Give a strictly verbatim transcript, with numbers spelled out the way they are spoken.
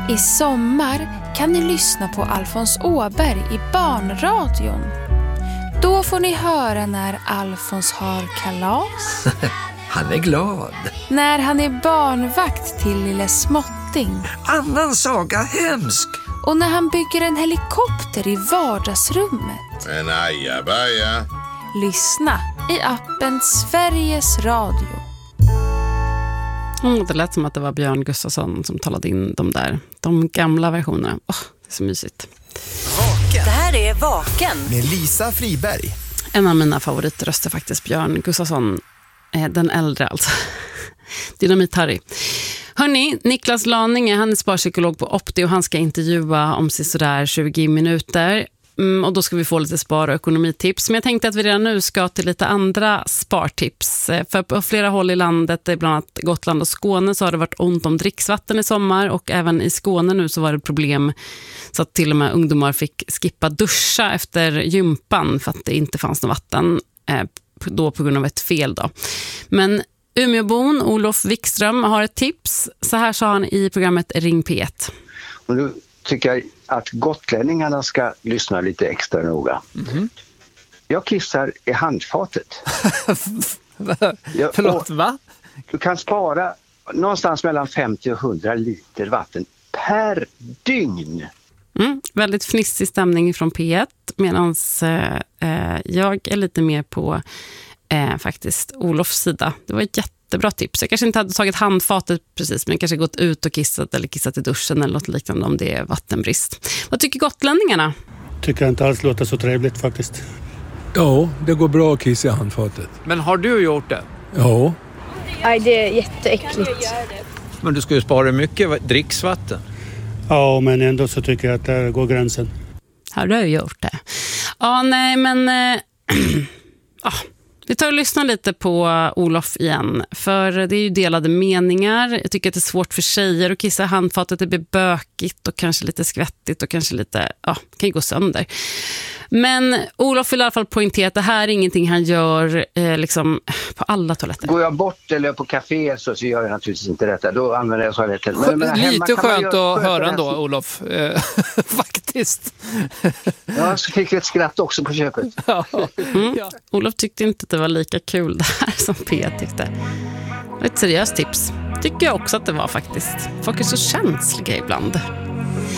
I sommar kan ni lyssna på Alfons Åberg i barnradion. Då får ni höra när Alfons har kalas. Han är glad. När han är barnvakt till lille Småtting. Annan saga hemsk. Och när han bygger en helikopter i vardagsrummet. En ajabaja. Lyssna i appen Sveriges Radio. Mm, det lät som att det var Björn Gustafsson som talade in de där, de gamla versionerna. Åh, det är så mysigt. Vaken. Det här är Vaken. Med Lisa Friberg. En av mina favoritröster faktiskt, Björn Gustafsson. Eh, den äldre alltså. Dynamit-Harry. Hörrni, Niklas Laninge, han är sparpsykolog på Opti och han ska intervjua om sådär tjugo minuter. Mm, och då ska vi få lite spar- och ekonomitips. Men jag tänkte att vi redan nu ska till lite andra spartips. För på flera håll i landet, bland annat Gotland och Skåne, så har det varit ont om dricksvatten i sommar. Och även i Skåne nu så var det problem så att till och med ungdomar fick skippa duscha efter gympan för att det inte fanns något vatten. Eh, då på grund av ett fel då. Men Umeåbon Olof Wikström har ett tips. Så här sa han i programmet Ring P ett. Och nu tycker jag att gotlänningarna ska lyssna lite extra noga. Mm-hmm. Jag kissar i handfatet. jag, Förlåt, va? Du kan spara någonstans mellan femtio och hundra liter vatten per dygn. Mm, väldigt fnissig stämning från P ett medan eh, jag är lite mer på eh, faktiskt Olofs sida. Det var ett jättebra tips. Jag kanske inte hade tagit handfatet precis, men kanske gått ut och kissat eller kissat i duschen eller något liknande om det är vattenbrist. Vad tycker gotlänningarna? Tycker jag inte alls låter så trevligt faktiskt. Ja, det går bra att kissa i handfatet. Men har du gjort det? Ja. Nej, det är jätteäckligt. Men du ska ju spara mycket dricksvatten. Ja, men ändå så tycker jag att där går gränsen. Har du gjort det? Ja, nej, men... Äh, ah. Vi tar och lyssnar lite på Olof igen, för det är ju delade meningar. Jag tycker att det är svårt för tjejer att kissa handfatet, det blir bökigt och kanske lite skvättigt och kanske lite, ja, kan ju gå sönder. Men Olof vill i alla fall poängtera att det här är ingenting han gör eh, liksom på alla toaletter. Går jag bort eller på café så, så gör jag naturligtvis inte detta. Då använder jag toaletten. Men, men lite skönt göra, att höra ändå, Olof. Faktiskt. Ja, så fick vi ett skratt också på köpet. Ja. Mm. Ja. Olof tyckte inte att det var lika kul där som P tyckte. Ett seriöst tips. Tycker jag också att det var faktiskt. Folk är så känsliga ibland.